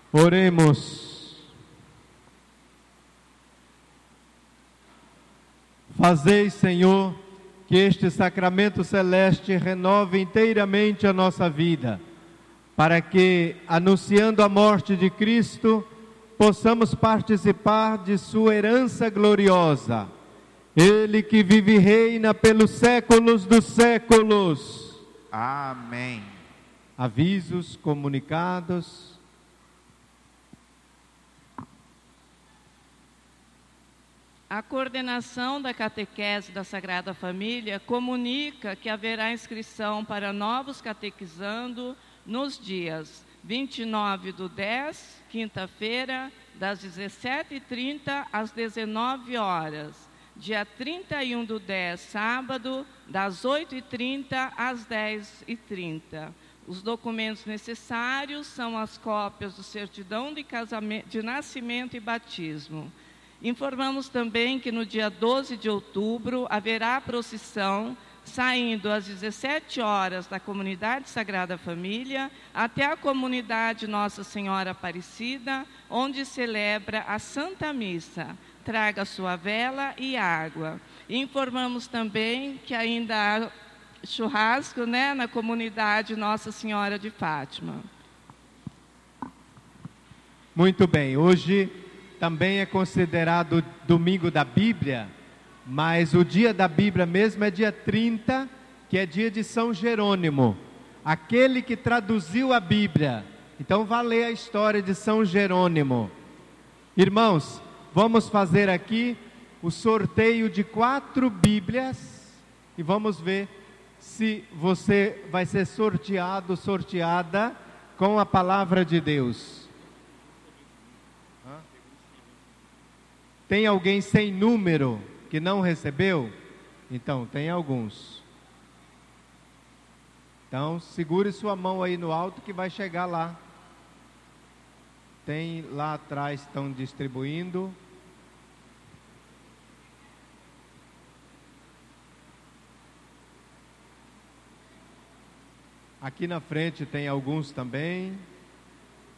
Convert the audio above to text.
Oremos. Fazei, Senhor, que este sacramento celeste renove inteiramente a nossa vida, para que, anunciando a morte de Cristo, possamos participar de sua herança gloriosa. Ele que vive e reina pelos séculos dos séculos. Amém. Avisos, comunicados. A coordenação da catequese da Sagrada Família comunica que haverá inscrição para novos catequizando nos dias 29/10, quinta-feira, das 17h30 às 19 horas. Dia 31/10, sábado, das 8h30 às 10h30. Os documentos necessários são as cópias do certidão de casamento, de nascimento e batismo. Informamos também que no dia 12 de outubro haverá procissão saindo às 17 horas da comunidade Sagrada Família até a comunidade Nossa Senhora Aparecida, onde celebra a Santa Missa. Traga sua vela e água. Informamos também que ainda há churrasco, na comunidade Nossa Senhora de Fátima. Muito bem, hoje também é considerado domingo da Bíblia, mas o dia da Bíblia mesmo é dia 30, que é dia de São Jerônimo, aquele que traduziu a Bíblia. Então vá ler a história de São Jerônimo. Irmãos, vamos fazer aqui o sorteio de 4 Bíblias e vamos ver se você vai ser sorteado, sorteada com a palavra de Deus. Tem alguém sem número que não recebeu? Então, tem alguns. Então, segure sua mão aí no alto que vai chegar lá. Tem lá atrás, estão distribuindo. Aqui na frente tem alguns também.